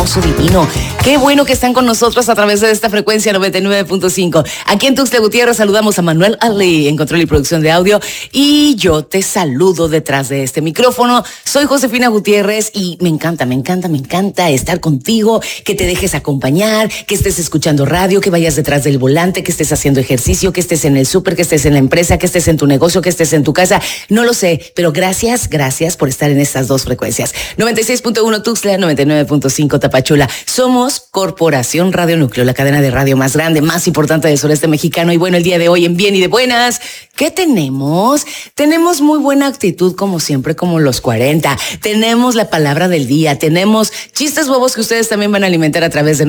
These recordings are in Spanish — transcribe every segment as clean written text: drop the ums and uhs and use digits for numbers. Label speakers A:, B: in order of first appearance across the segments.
A: hermoso, divino. Qué bueno que están con nosotros a través de esta frecuencia 99.5. Aquí en Tuxtla Gutiérrez saludamos a Manuel Ali en control y producción de audio. Y yo te saludo detrás de este micrófono. Soy Josefina Gutiérrez y me encanta estar contigo, que te dejes acompañar, que estés escuchando radio, que vayas detrás del volante, que estés haciendo ejercicio, que estés en el súper, que estés en la empresa, que estés en tu negocio, que estés en tu casa. No lo sé, pero gracias por estar en estas dos frecuencias. 96.1 Tuxtla, 99.5 Tapachula. Somos Corporación Radio Núcleo, la cadena de radio más grande, más importante del sureste mexicano. Y bueno, el día de hoy en Bien y de Buenas, ¿qué tenemos? Tenemos muy buena actitud como siempre, como los 40. Tenemos la palabra del día, tenemos chistes bobos que ustedes también van a alimentar a través de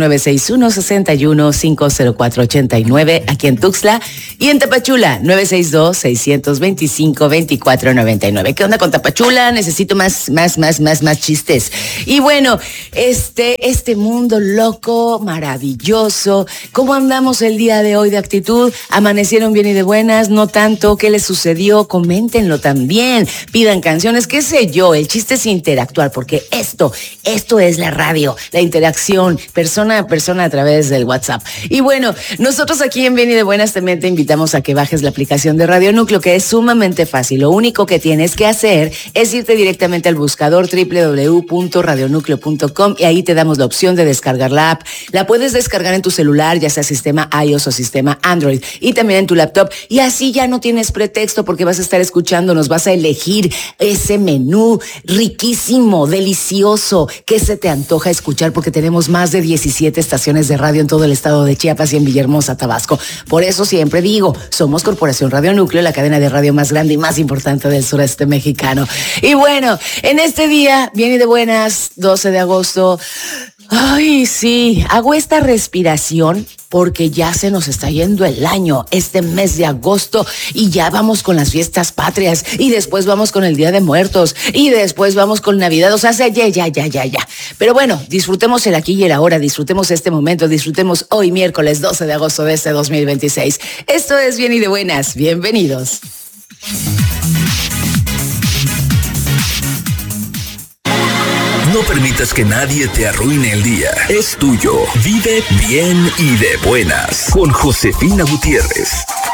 A: 961-61-50489 aquí en Tuxtla y en Tapachula, 962-625-2499. ¿Qué onda con Tapachula? Necesito más chistes. Y bueno, este mundo loco, maravilloso. ¿Cómo andamos el día de hoy de actitud? ¿Amanecieron bien y de buenas? ¿No tanto? ¿Qué les sucedió? Coméntenlo también. Pidan canciones, qué sé yo. El chiste es interactuar, porque esto es la radio, la interacción persona a persona a través del WhatsApp. Y bueno, nosotros aquí en Bien y de Buenas también te invitamos a que bajes la aplicación de Radio Núcleo, que es sumamente fácil. Lo único que tienes que hacer es irte directamente al buscador www.radionúcleo.com y ahí te damos la opción de descargar la app. La puedes descargar en tu celular, ya sea sistema iOS o sistema Android, y también en tu laptop, y así ya no tienes pretexto porque vas a estar escuchándonos, vas a elegir ese menú riquísimo, delicioso, que se te antoja escuchar, porque tenemos más de 17 estaciones de radio en todo el estado de Chiapas y en Villahermosa, Tabasco. Por eso siempre digo, somos Corporación Radio Núcleo, la cadena de radio más grande y más importante del sureste mexicano. Y bueno, en este día, Bien y de Buenas, 12 de agosto, ay, sí, hago esta respiración porque ya se nos está yendo el año, este mes de agosto, y ya vamos con las fiestas patrias, y después vamos con el Día de Muertos, y después vamos con Navidad, o sea, ya. Pero bueno, disfrutemos el aquí y el ahora, disfrutemos este momento, disfrutemos hoy miércoles 12 de agosto de este 2026. Esto es Bien y de Buenas, bienvenidos.
B: No permitas que nadie te arruine el día. Es tuyo. Vive bien y de buenas. Con Josefina Gutiérrez.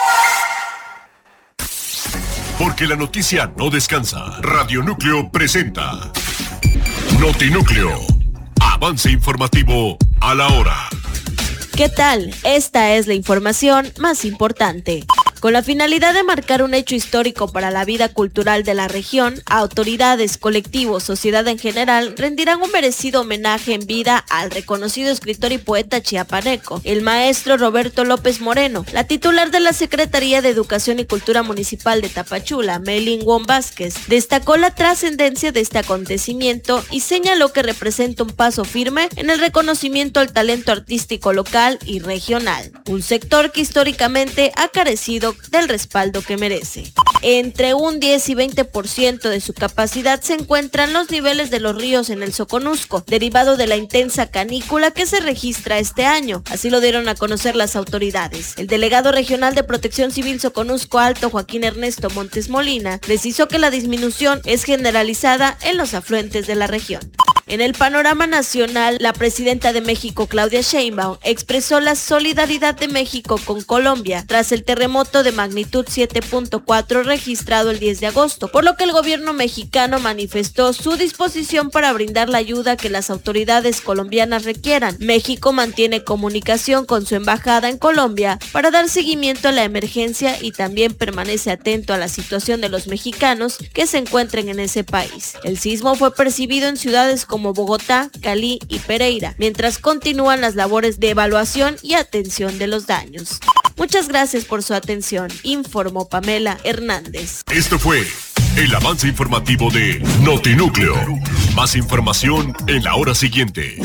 C: Porque la noticia no descansa. Radio Núcleo presenta Notinúcleo. Avance informativo a la hora.
D: ¿Qué tal? Esta es la información más importante. Con la finalidad de marcar un hecho histórico para la vida cultural de la región, autoridades, colectivos, sociedad en general rendirán un merecido homenaje en vida al reconocido escritor y poeta chiapaneco, el maestro Roberto López Moreno. La titular de la Secretaría de Educación y Cultura Municipal de Tapachula, Melin Wong Vázquez, destacó la trascendencia de este acontecimiento y señaló que representa un paso firme en el reconocimiento al talento artístico local y regional, un sector que históricamente ha carecido del respaldo que merece. Entre un 10 y 20% de su capacidad se encuentran los niveles de los ríos en el Soconusco, derivado de la intensa canícula que se registra este año. Así lo dieron a conocer las autoridades. El delegado regional de Protección Civil Soconusco Alto, Joaquín Ernesto Montes Molina, precisó que la disminución es generalizada en los afluentes de la región. En el panorama nacional, la presidenta de México, Claudia Sheinbaum, expresó la solidaridad de México con Colombia tras el terremoto de magnitud 7.4 registrado el 10 de agosto, por lo que el gobierno mexicano manifestó su disposición para brindar la ayuda que las autoridades colombianas requieran. México mantiene comunicación con su embajada en Colombia para dar seguimiento a la emergencia y también permanece atento a la situación de los mexicanos que se encuentren en ese país. El sismo fue percibido en ciudades como Bogotá, Cali y Pereira, mientras continúan las labores de evaluación y atención de los daños. Muchas gracias por su atención, informó Pamela Hernández.
C: Esto fue el avance informativo de Notinúcleo. Más información en la hora siguiente.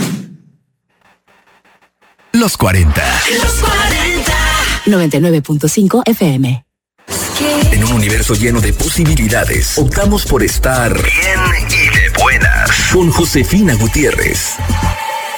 B: Los 40.
A: 99.5 FM.
B: En un universo lleno de posibilidades, optamos por estar bien y de buenas. Con Josefina Gutiérrez.